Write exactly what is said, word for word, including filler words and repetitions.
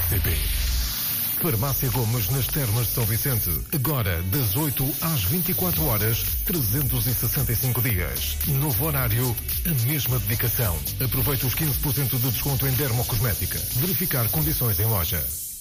C P. Farmácia Gomes nas Termas de São Vicente. Agora, das oito às vinte e quatro horas, trezentos e sessenta e cinco dias. Novo horário, a mesma dedicação. Aproveite os quinze por cento de desconto em dermocosmética. Verificar condições em loja.